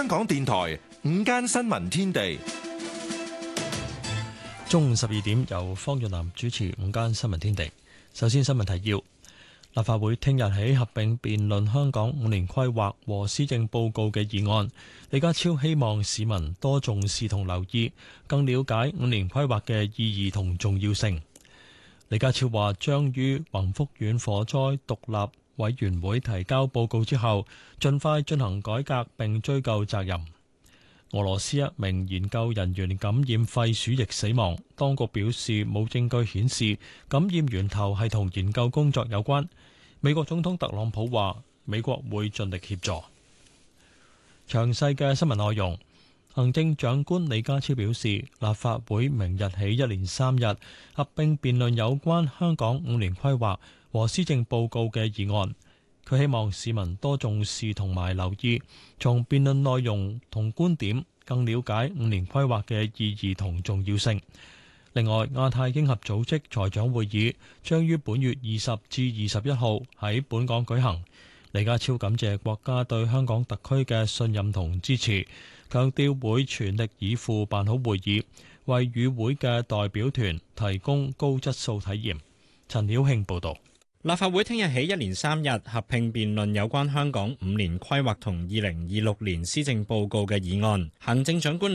香港電台午間新聞天地， 中午12點由方潤南主持午間新聞天地。首先新聞提要：立法會聽日起合併辯論香港5年規劃和施政報告嘅議案。李家超希望市民多重視同留意，更了解5年規劃嘅意義同重要性。李家超話將於宏福苑火災獨立委員會提交報告之後，盡快進行改革並追究責任。俄羅斯一名研究人員感染肺鼠疫死亡，當局表示冇證據顯示感染源頭係同研究工作有關。美國總統特朗普話美國會盡力協助。詳細嘅新聞內容，行政長官李家超表示，立法會明日起一連3日合併辯論有關香港5年規劃和施政報告嘅議案。佢希望市民多重視同埋留意，從辯論內容同觀點更了解5年規劃嘅意義同重要性。另外，亞太經合組織財長會議將於本月20至21號喺本港舉行。李家超感謝國家對香港特區嘅信任同支持，強調會全力以赴辦好會議，為與會嘅代表團提供高質素體驗。陳曉慶報導。 立法會聽日起一連3日合併辯論有關香港5年規劃同2026年施政報告嘅議案。行政長官